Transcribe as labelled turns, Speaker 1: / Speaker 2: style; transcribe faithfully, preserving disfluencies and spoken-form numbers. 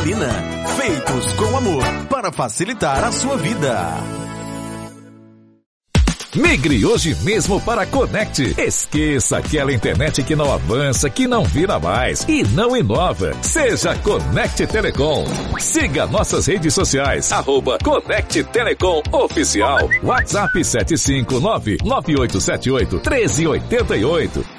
Speaker 1: Londrina. Feitos com amor para facilitar a sua vida.
Speaker 2: Migre hoje mesmo para a Conect. Esqueça aquela internet que não avança, que não vira mais e não inova. Seja Conect Telecom. Siga nossas redes sociais, arroba Conect Telecom Oficial. WhatsApp sete cinco nove, nove oito sete oito, um três oito oito.